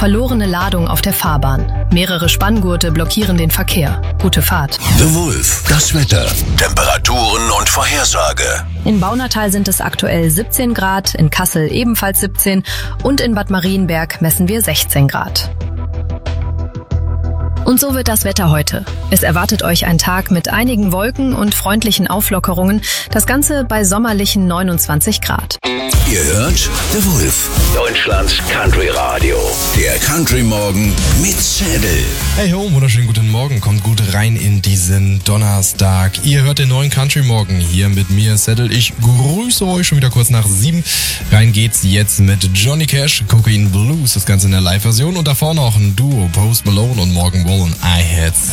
verlorene Ladung auf der Fahrbahn. Mehrere Spanngurte blockieren den Verkehr. Gute Fahrt. The Wolf. Das Wetter. Temperaturen und Vorhersage. In Baunatal sind es aktuell 17 Grad, in Kassel ebenfalls 17 und in Bad Marienberg messen wir 16 Grad. Und so wird das Wetter heute. Es erwartet euch ein Tag mit einigen Wolken und freundlichen Auflockerungen. Das Ganze bei sommerlichen 29 Grad. Ihr hört The Wolf. Deutschlands Country Radio. Der Country Morgen mit Sädel. Hey ho, wunderschönen guten Morgen. Kommt gut rein in diesen Donnerstag. Ihr hört den neuen Country Morgen hier mit mir, Sädel. Ich grüße euch schon wieder kurz nach 7. Rein geht's jetzt mit Johnny Cash, Cocaine Blues. Das Ganze in der Live-Version. Und davor noch ein Duo, Post Malone und Morgan Wallen. I Had